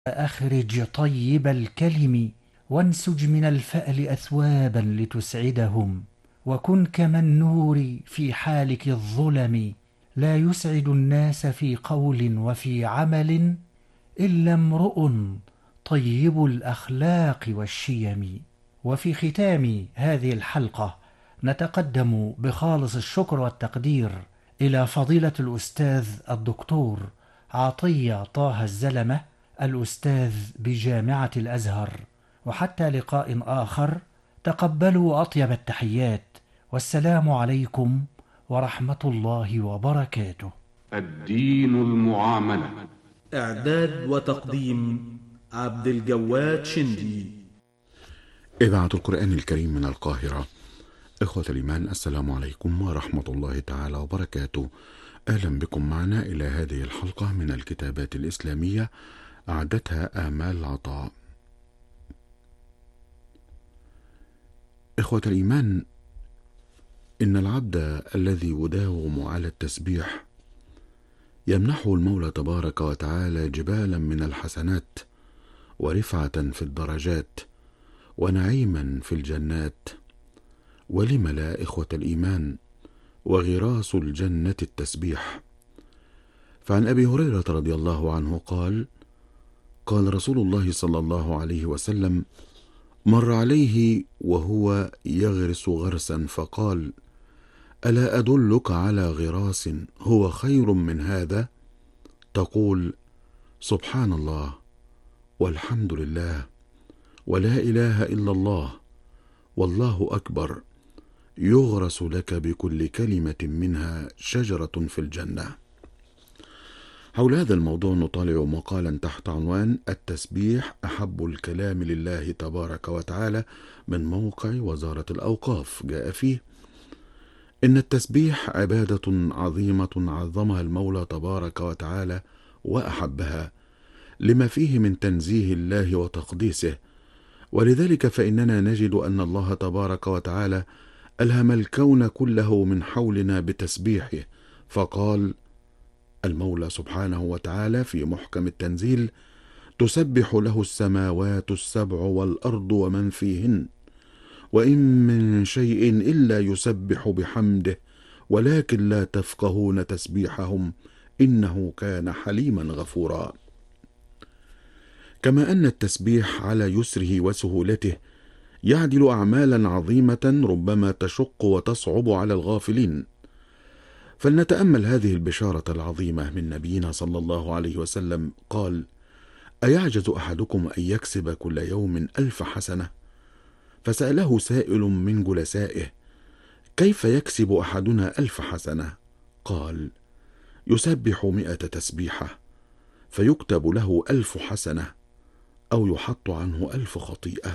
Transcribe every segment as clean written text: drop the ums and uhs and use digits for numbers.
أخرج طيب الكلم وانسج من الفأل أثوابا لتسعدهم، وكن كما النور في حالك الظلم، لا يسعد الناس في قول وفي عمل إلا امرؤ طيب الأخلاق والشيم. وفي ختام هذه الحلقة نتقدم بخالص الشكر والتقدير إلى فضيلة الأستاذ الدكتور عطية طه الزلمة، الأستاذ بجامعة الأزهر. وحتى لقاء آخر، تقبلوا أطيب التحيات، والسلام عليكم ورحمة الله وبركاته. الدين المعاملة. إعداد وتقديم عبد الجواد شندي. إذاعة القرآن الكريم من القاهرة. إخوة الإيمان، السلام عليكم ورحمة الله تعالى وبركاته. أهلا بكم معنا إلى هذه الحلقة من الكتابات الإسلامية أعدتها آمال عطاء. إخوة الإيمان، إن العبد الذي يداوم على التسبيح يمنحه المولى تبارك وتعالى جبالا من الحسنات، ورفعة في الدرجات، ونعيما في الجنات. ولم لا إخوة الإيمان، وغراس الجنة التسبيح. فعن أبي هريرة رضي الله عنه قال: قال رسول الله صلى الله عليه وسلم: مر عليه وهو يغرس غرسا فقال: ألا أدلك على غراس هو خير من هذا؟ تقول: سبحان الله والحمد لله ولا إله إلا الله والله أكبر، يغرس لك بكل كلمة منها شجرة في الجنة. حول هذا الموضوع نطالع مقالا تحت عنوان: التسبيح أحب الكلام لله تبارك وتعالى، من موقع وزارة الأوقاف. جاء فيه: إن التسبيح عبادة عظيمة عظمها المولى تبارك وتعالى وأحبها، لما فيه من تنزيه الله وتقديسه. ولذلك فإننا نجد أن الله تبارك وتعالى ألهم الكون كله من حولنا بتسبيحه، فقال المولى سبحانه وتعالى في محكم التنزيل: تسبح له السماوات السبع والأرض ومن فيهن، وإن من شيء إلا يسبح بحمده ولكن لا تفقهون تسبيحهم إنه كان حليما غفورا. كما أن التسبيح على يسره وسهولته يعدل أعمالا عظيمة ربما تشق وتصعب على الغافلين. فلنتأمل هذه البشارة العظيمة من نبينا صلى الله عليه وسلم. قال: أيعجز أحدكم أن يكسب كل يوم 1000 حسنة؟ فسأله سائل من جلسائه: كيف يكسب أحدنا 1000 حسنة؟ قال: يسبح 100 تسبيحة فيكتب له 1000 حسنة، أو يحط عنه 1000 خطيئة.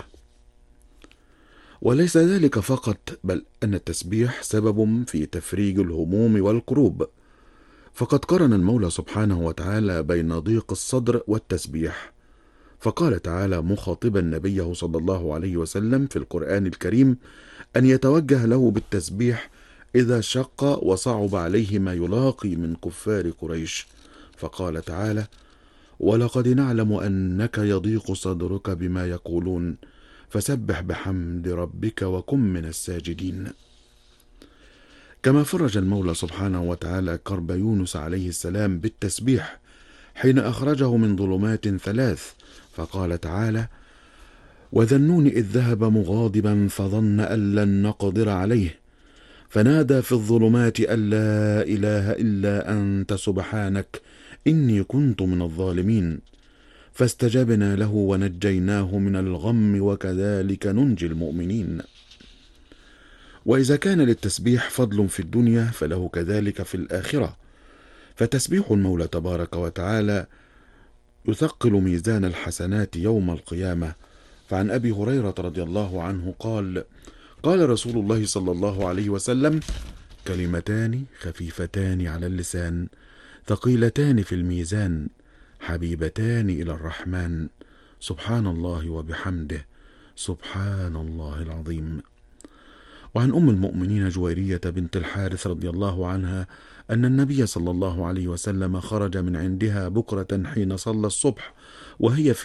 وليس ذلك فقط، بل أن التسبيح سبب في تفريج الهموم والكروب. فقد قرن المولى سبحانه وتعالى بين ضيق الصدر والتسبيح، فقال تعالى مخاطبا نبيه صلى الله عليه وسلم في القرآن الكريم أن يتوجه له بالتسبيح إذا شق وصعب عليه ما يلاقي من كفار قريش. فقال تعالى: ولقد نعلم أنك يضيق صدرك بما يقولون فسبح بحمد ربك وكن من الساجدين. كما فرج المولى سبحانه وتعالى كرب يونس عليه السلام بالتسبيح حين أخرجه من ظلمات 3، فقال تعالى: وذا النون إذ ذهب مغاضبا فظن أن لن نقدر عليه فنادى في الظلمات أن لا إله إلا أنت سبحانك إني كنت من الظالمين، فاستجبنا له ونجيناه من الغم وكذلك ننجي المؤمنين. وإذا كان للتسبيح فضل في الدنيا فله كذلك في الآخرة، فتسبيح المولى تبارك وتعالى يثقل ميزان الحسنات يوم القيامة. فعن أبي هريرة رضي الله عنه قال: قال رسول الله صلى الله عليه وسلم: كلمتان خفيفتان على اللسان ثقيلتان في الميزان حبيبتان إلى الرحمن، سبحان الله وبحمده، سبحان الله العظيم. وعن أم المؤمنين جويرية بنت الحارث رضي الله عنها أن النبي صلى الله عليه وسلم خرج من عندها بكرة حين صلى الصبح وهي في